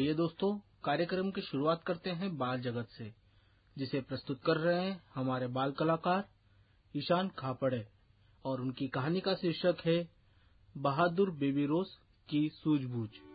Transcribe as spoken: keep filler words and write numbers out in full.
आइए दोस्तों, कार्यक्रम की शुरुआत करते हैं बाल जगत से, जिसे प्रस्तुत कर रहे हैं हमारे बाल कलाकार ईशान खापड़े, और उनकी कहानी का शीर्षक है बहादुर बेबी रोज की सूझबूझ।